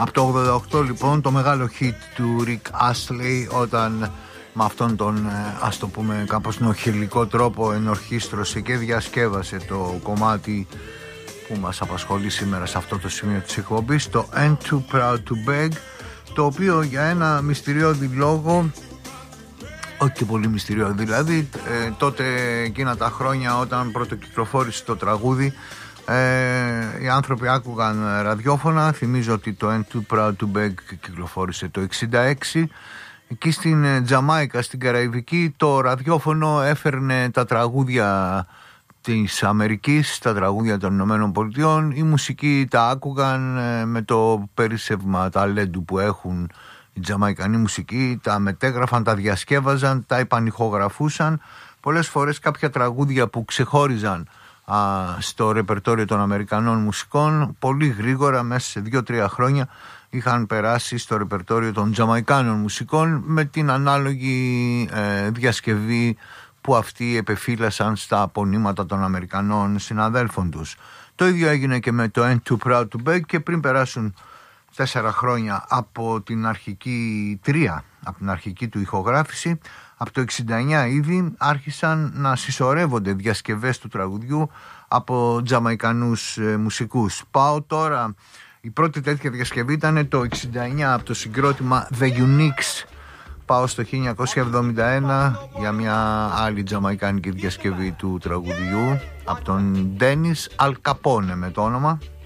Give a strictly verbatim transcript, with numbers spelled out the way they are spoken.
Από το ογδόντα οκτώ λοιπόν το μεγάλο hit του Rick Astley, όταν με αυτόν τον, ας το πούμε κάπως νοχελικό τρόπο, ενορχίστρωσε και διασκεύασε το κομμάτι που μας απασχολεί σήμερα σε αυτό το σημείο της εκπομπής, το Ain't Too Proud to Beg, το οποίο για ένα μυστηριώδη λόγο, όχι και πολύ μυστηριώδη δηλαδή, ε, τότε εκείνα τα χρόνια όταν πρωτοκυκλοφόρησε το τραγούδι, ε, οι άνθρωποι άκουγαν ραδιόφωνα. Θυμίζω ότι το Ain't Too Proud to Beg κυκλοφόρησε το εξήντα έξι. Εκεί στην Τζαμάικα, στην Καραϊβική, το ραδιόφωνο έφερνε τα τραγούδια της Αμερικής, τα τραγούδια των Ηνωμένων Πολιτειών. Οι μουσικοί τα άκουγαν με το περίσσευμα ταλέντου που έχουν οι Τζαμαϊκανοί μουσικοί, τα μετέγραφαν, τα διασκεύαζαν, τα επανηχογραφούσαν. Πολλές φορές κάποια τραγούδια που ξεχώριζαν α, στο ρεπερτόριο των Αμερικανών μουσικών, πολύ γρήγορα μέσα σε δύο τρία χρόνια είχαν περάσει στο ρεπερτόριο των Τζαμαϊκάνων μουσικών, με την ανάλογη ε, διασκευή που αυτοί επεφύλασαν στα απονύματα των Αμερικανών συναδέλφων τους. Το ίδιο έγινε και με το Ain't Too Proud to Beg, και πριν περάσουν τέσσερα χρόνια από την αρχική τρία, από την αρχική του ηχογράφηση, από το εξήντα εννιά ήδη άρχισαν να συσσωρεύονται διασκευές του τραγουδιού από Τζαμαϊκανούς ε, μουσικούς. Πάω τώρα, η πρώτη τέτοια διασκευή ήταν το εξήντα εννιά από το συγκρότημα The Uniques. Πάω στο χίλια εννιακόσια εβδομήντα ένα για μια άλλη τζαμαϊκάνικη διασκευή του τραγουδιού από τον Dennis Al Capone με το όνομα.